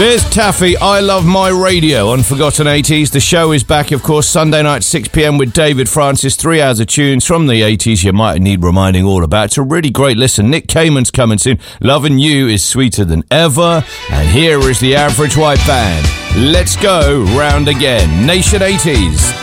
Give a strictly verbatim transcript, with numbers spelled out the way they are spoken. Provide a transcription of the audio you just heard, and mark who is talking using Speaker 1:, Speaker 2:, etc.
Speaker 1: There's Taffy, I Love My Radio on Forgotten eighties. The show is back, of course, Sunday night, six p.m. with David Francis. Three hours of tunes from the eighties you might need reminding all about. It's a really great listen. Nick Cayman's coming soon. Loving You is sweeter than ever. And here is the Average White Band. Let's go round again. Nation eighties.